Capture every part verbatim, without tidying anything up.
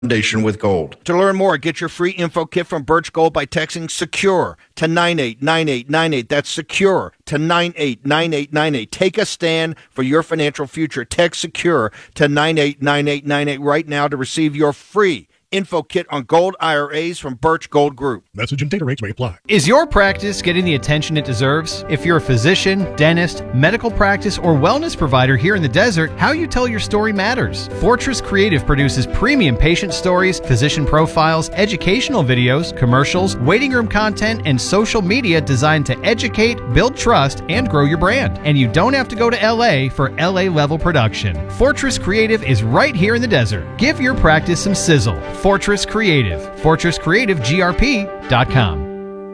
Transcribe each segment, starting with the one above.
Foundation with gold. To learn more, get your free info kit from Birch Gold by texting SECURE to nine eight nine eight nine eight. That's SECURE to nine eight nine eight nine eight. Take a stand for your financial future. Text SECURE to nine eight nine eight nine eight right now to receive your free info kit on gold I R As from Birch Gold Group. Message and data rates may apply. Is your practice getting the attention it deserves? If you're a physician, dentist, medical practice, or wellness provider here in the desert, how you tell your story matters. Fortress Creative produces premium patient stories, physician profiles, educational videos, commercials, waiting room content, and social media designed to educate, build trust, and grow your brand. And you don't have to go to L A for L A-level production. Fortress Creative is right here in the desert. Give your practice some sizzle. Fortress Creative. Fortress Creative G R P dot com.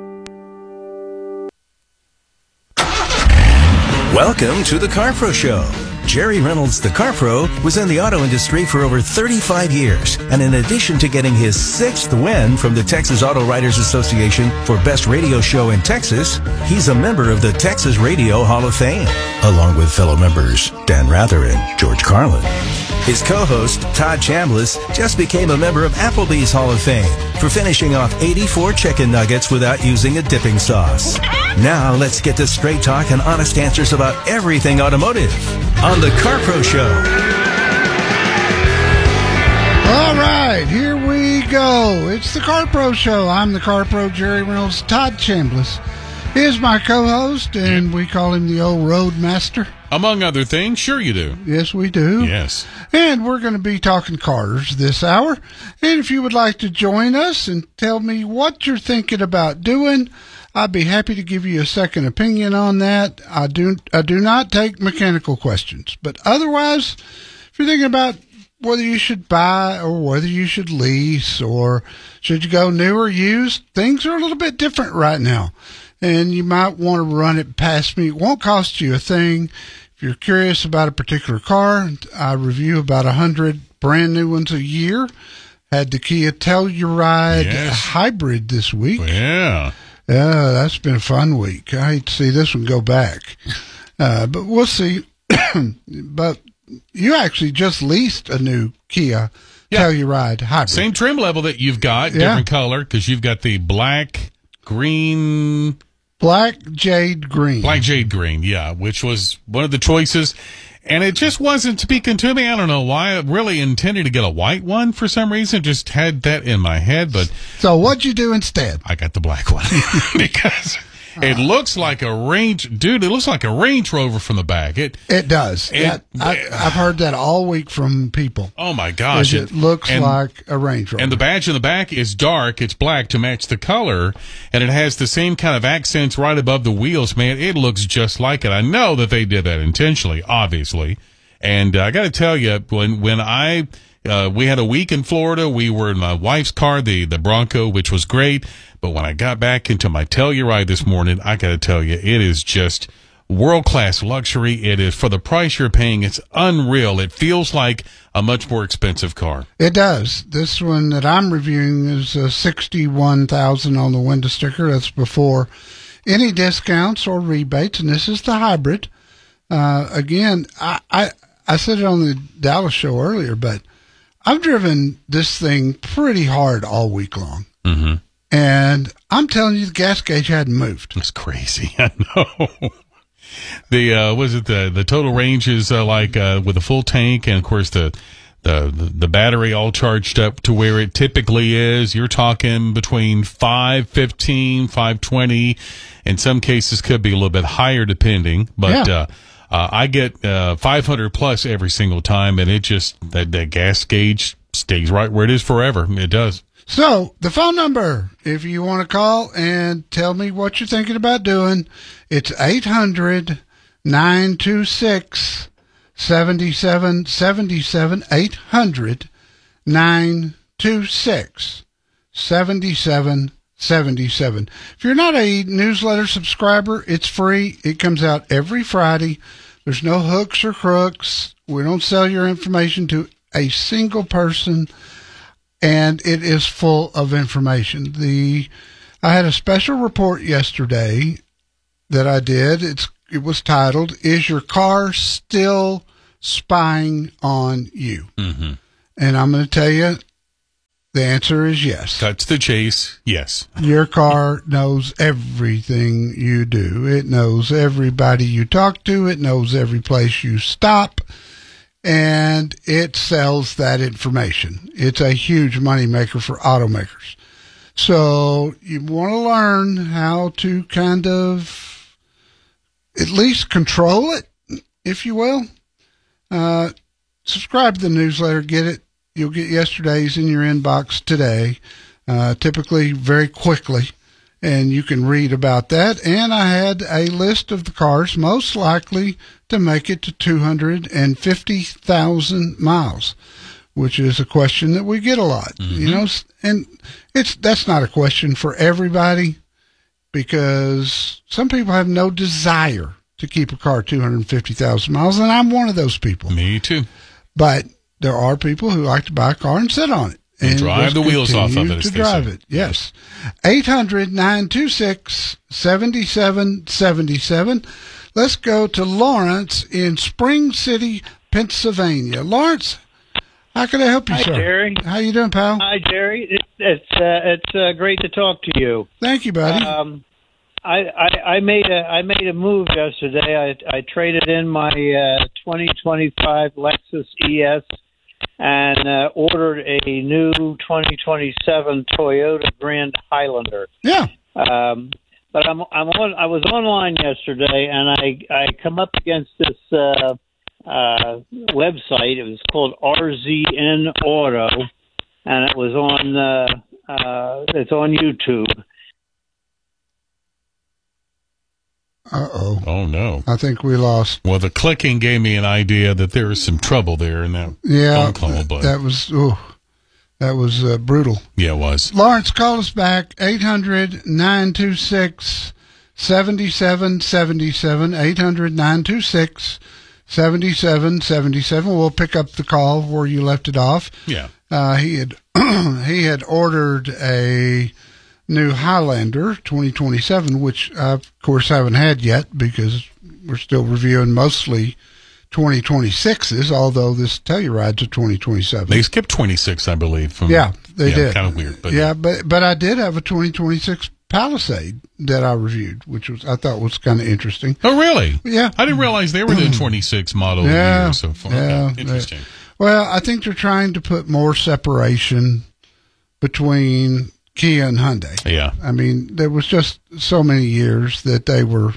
Welcome to the Car Pro Show. Jerry Reynolds, the Car Pro, was in the auto industry for over thirty-five years. And in addition to getting his sixth win from the Texas Auto Writers Association for Best Radio Show in Texas, he's a member of the Texas Radio Hall of Fame, along with fellow members Dan Rather and George Carlin. His co-host, Todd Chambliss, just became a member of Applebee's Hall of Fame for finishing off eighty-four chicken nuggets without using a dipping sauce. Now, let's get to straight talk and honest answers about everything automotive on the Car Pro Show. All right, here we go. It's the Car Pro Show. I'm the Car Pro, Jerry Reynolds. Todd Chambliss is my co-host, and we call him the old road master. Among other things, sure you do. Yes, we do. Yes. And we're going to be talking cars this hour. And if you would like to join us and tell me what you're thinking about doing, I'd be happy to give you a second opinion on that. I do I do not take mechanical questions. But otherwise, if you're thinking about whether you should buy or whether you should lease or should you go new or used, things are a little bit different right now. And you might want to run it past me. It won't cost you a thing. If you're curious about a particular car, I review about one hundred brand new ones a year. Had the Kia Telluride yes. Hybrid this week. Yeah. Yeah, that's been a fun week. I hate to see this one go back. Uh, but we'll see. But you actually just leased a new Kia yeah. Telluride Hybrid. Same trim level that you've got, yeah. different color, because you've got the black, green... Black Jade Green. Black Jade Green, yeah, which was one of the choices. And it just wasn't speaking to me. I don't know why. I really intended to get a white one for some reason. Just had that in my head. But so what'd you do instead? I got the black one because it looks like a Range, dude. It looks like a Range Rover from the back. It it does. It, yeah, I, I've heard that all week from people. Oh my gosh! It, it looks and, like a Range Rover. And the badge in the back is dark. It's black to match the color, and it has the same kind of accents right above the wheels. Man, it looks just like it. I know that they did that intentionally, obviously. And uh, I got to tell you, when when I uh, we had a week in Florida, we were in my wife's car, the the Bronco, which was great. But when I got back into my Telluride this morning, I got to tell you, it is just world-class luxury. It is, for the price you're paying, it's unreal. It feels like a much more expensive car. It does. This one that I'm reviewing is uh, sixty-one thousand dollars on the window sticker. That's before any discounts or rebates, and this is the hybrid. Uh, again, I, I, I said it on the Dallas show earlier, but I've driven this thing pretty hard all week long. Mm-hmm. And I'm telling you, the gas gauge hadn't moved. It's crazy. I know. The, uh, was it the, the total range is, uh, like, uh, with a full tank and of course the, the, the battery all charged up to where it typically is. You're talking between five fifteen, five twenty. In some cases could be a little bit higher depending, but, yeah. uh, uh, I get, uh, five hundred plus every single time and it just, that, that gas gauge stays right where it is forever. It does. So, the phone number, if you want to call and tell me what you're thinking about doing, it's eight hundred, nine two six, seven seven seven seven, eight hundred, nine two six, seven seven seven seven. If you're not a newsletter subscriber, it's free. It comes out every Friday. There's no hooks or crooks. We don't sell your information to a single person. And it is full of information. The I had a special report yesterday that I did. It's it was titled, "Is Your Car Still Spying on You?" Mm-hmm. And I'm going to tell you, The answer is yes. Cut to the chase. Yes. Your car knows everything you do. It knows everybody you talk to. It knows every place you stop. And it sells that information. It's a huge moneymaker for automakers. So you want to learn how to kind of at least control it, if you will. Uh, subscribe to the newsletter. Get it. You'll get yesterday's in your inbox today, uh, typically very quickly, and you can read about that. And I had a list of the cars most likely to make it to two hundred fifty thousand miles, which is a question that we get a lot, mm-hmm. you know, and it's that's not a question for everybody, because some people have no desire to keep a car two hundred fifty thousand miles, and I'm one of those people. Me too. But there are people who like to buy a car and sit on it. And, and drive the wheels off of it. it. To drive say. it, yes. eight hundred, nine two six, seven seven seven seven. Let's go to Lawrence in Spring City, Pennsylvania. Lawrence, how can I help you, Hi, sir? Hi, Jerry. How you doing, pal? Hi, Jerry. It, it's uh, it's uh, great to talk to you. Thank you, buddy. Um, I, I, I made a I made a move yesterday. I I traded in my uh, twenty twenty-five Lexus E S and uh, ordered a new twenty twenty-seven Toyota Grand Highlander. Yeah. Um, but I'm I'm on. I was online yesterday, and I I come up against this uh, uh, website. It was called R Z N Auto, and it was on. Uh, uh, it's on YouTube. Uh-oh. Oh, no. I think we lost. Well, the clicking gave me an idea that there was some trouble there in that yeah, phone call. But that was, oh, that was uh, brutal. Yeah, it was. Lawrence, call us back, eight hundred, nine two six, seven seven seven seven, eight hundred, nine two six, seven seven seven seven. We'll pick up the call where you left it off. Yeah. Uh, he had he had ordered a new Highlander twenty twenty-seven, which I, of course, haven't had yet because we're still reviewing mostly twenty twenty-sixes, although this Telluride's a twenty twenty-seven. They skipped twenty-six, I believe. From, yeah, they yeah, did. Kind of weird. But yeah, but but I did have a twenty twenty-six Palisade that I reviewed, which was I thought was kind of interesting. Oh, really? Yeah. I didn't realize they were the twenty-six model yeah, year so far. Yeah, okay. Interesting. Well, I think they're trying to put more separation between Kia and Hyundai. Yeah. I mean, there was just so many years that they were,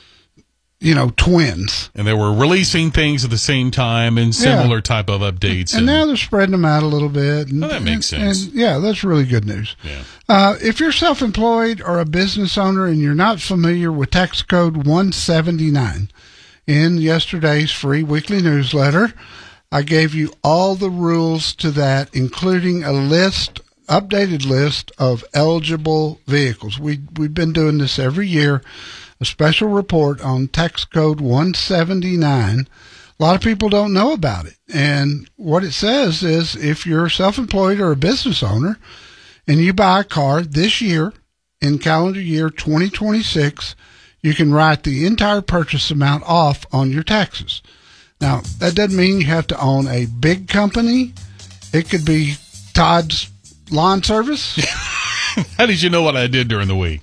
you know, twins. And they were releasing things at the same time and similar yeah. type of updates. And, and now they're spreading them out a little bit. And, well, that makes and, sense. And, yeah, that's really good news. Yeah. Uh, if you're self-employed or a business owner and you're not familiar with tax code one seventy-nine, in yesterday's free weekly newsletter, I gave you all the rules to that, including a list updated list of eligible vehicles. We, we've been doing this every year, a special report on tax code one seventy-nine. A lot of people don't know about it. And what it says is if you're self-employed or a business owner and you buy a car this year in calendar year twenty twenty-six, you can write the entire purchase amount off on your taxes. Now, that doesn't mean you have to own a big company. It could be Todd's Lawn Service. How did you know what I did during the week?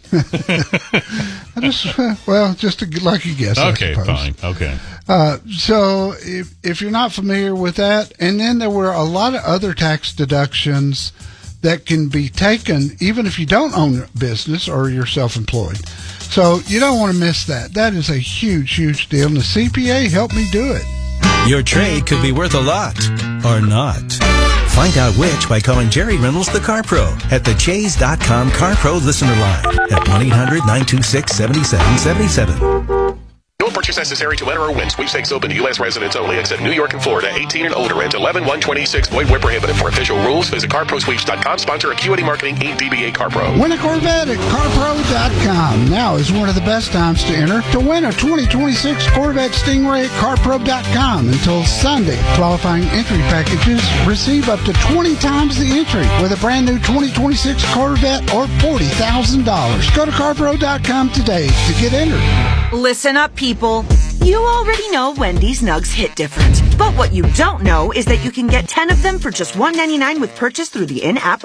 I just, well, just a lucky guess. Okay, fine. Okay. Uh, so if if you're not familiar with that, and then there were a lot of other tax deductions that can be taken even if you don't own a business or you're self-employed. So you don't want to miss that. That is a huge, huge deal, and the C P A helped me do it. Your trade could be worth a lot or not. Find out which by calling Jerry Reynolds, the Car Pro, at the Chase dot com Car Pro listener line at one eight hundred, nine two six, seven seven seven seven. No purchase necessary to enter or win. Sweepstakes open to U S residents only, except New York and Florida. eighteen and older and eleven one twenty-six. Void where prohibited. For official rules, visit car pro sweeps dot com. Sponsor Acuity Marketing, Incorporated. D B A Car Pro. Win a Corvette at car pro dot com. Now is one of the best times to enter to win a twenty twenty-six Corvette Stingray at car pro dot com until Sunday. Qualifying entry packages receive up to twenty times the entry with a brand new twenty twenty-six Corvette or forty thousand dollars. Go to car pro dot com today to get entered. Listen up, people. You already know Wendy's Nugs hit different. But what you don't know is that you can get ten of them for just one ninety-nine with purchase through the in-app